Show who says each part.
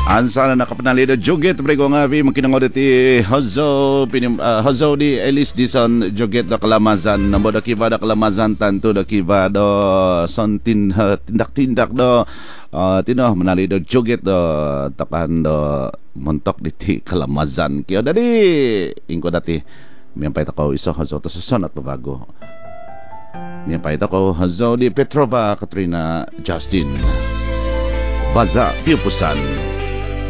Speaker 1: Ansa na nakapanalido Juget prego nga vi makinangod iti Hozo di Elis Dison Juget da Kalamazan namo da kiba da Kalamazan tanto da kiba do son tindak do tino manalido Juget do takan do montok di Kalamazan kaya dadi ingko dati miyampay tako iso Hozo to susonat pabago miyampay tako Hozo di Petrova Katrina Justin Vaza Piupusan